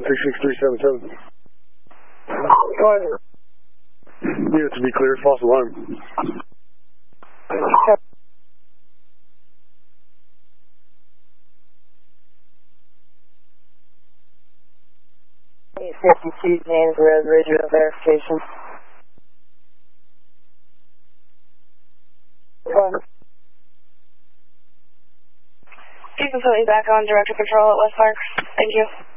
66377. Go ahead. Unit to be clear, false alarm. 52 James Road, radio verification. Keep facility back on Director Patrol at West Park. Thank you.